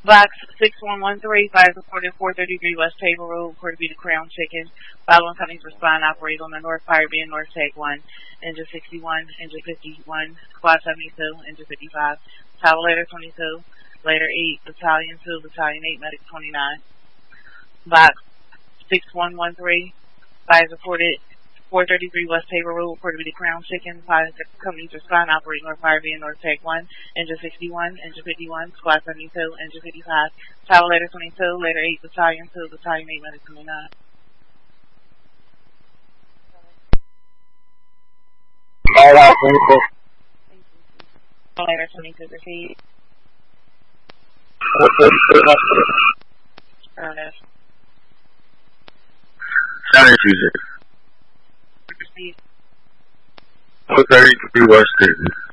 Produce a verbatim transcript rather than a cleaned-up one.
Box six one one three, five reported four thirty-three West Table Road, reported to be the Crown Chicken. Following companies respond, operate on the North Fire being North Tag one, Engine sixty-one, Engine fifty-one, Squad seventy-two, Engine fifty-five, Tower Letter twenty-two, Letter eight, Battalion two, Battalion eight, Medic twenty-nine. Box six one one three, five reported four thirty-three West Table Road, reported to be the Crown Chicken. Five companies respond, operate North Fire being North Tag one, Engine sixty-one, Engine fifty-one, Squad seventy-two, Engine fifty-five, Tower Letter twenty-two, Letter eight, Battalion two, Battalion eight, Medic twenty-nine. Tower twenty-two. Letter twenty-two, proceed. Ernest. County Tuesday. Proceed. four thirty-three West Table.